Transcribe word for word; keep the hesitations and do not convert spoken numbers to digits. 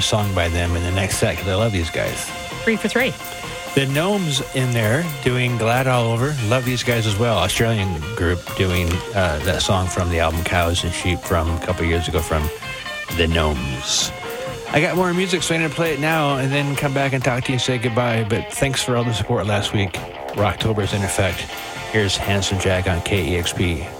song by them in the next set because I love these guys. Three for three. The Gnomes in there doing Glad All Over. Love these guys as well. Australian group doing uh, that song from the album Cows and Sheep from a couple years ago from The Gnomes. I got more music, so I'm going to play it now and then come back and talk to you and say goodbye. But thanks for all the support last week. Rocktober's in effect. Here's Handsome Jack on K E X P.